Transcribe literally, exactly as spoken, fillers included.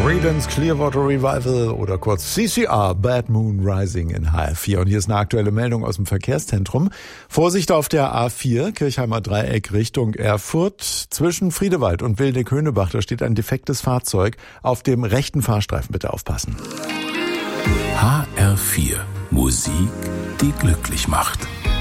Creedence Clearwater Revival oder kurz C C R, Bad Moon Rising in H R vier. Und hier ist eine aktuelle Meldung aus dem Verkehrszentrum. Vorsicht auf der A vier, Kirchheimer Dreieck Richtung Erfurt. Zwischen Friedewald und Wildeck-Höhnebach, da steht ein defektes Fahrzeug. Auf dem rechten Fahrstreifen bitte aufpassen. H R vier. Musik, die glücklich macht.